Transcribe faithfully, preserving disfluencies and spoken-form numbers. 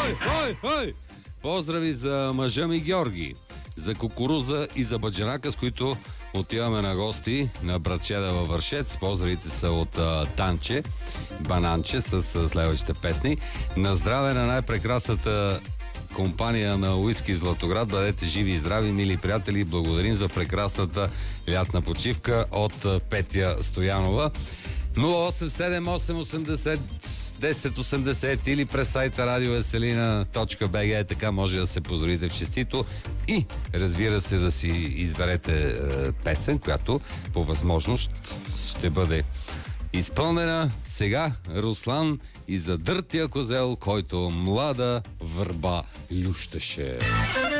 ой, ой, ой! Поздрави за мъжа ми Георги, за Кукуруза и за Баджанака, с които отиваме на гости на братчеда във Вършец. Поздравите са от а, Танче, Бананче с а, следващите песни. На здраве на най-прекрасната компания на Уиски Златоград. Бъдете живи и здрави, мили приятели. Благодарим за прекрасната лятна почивка от а, Петя Стоянова. нула осем седем осем осемдесет десет осемдесет или през сайта радиовеселина точка би джи. Така може да се поздравите в честито и, разбира се, да си изберете е, песен, която по възможност ще бъде изпълнена. Сега Руслан и за дъртия козел, който млада върба лющеше.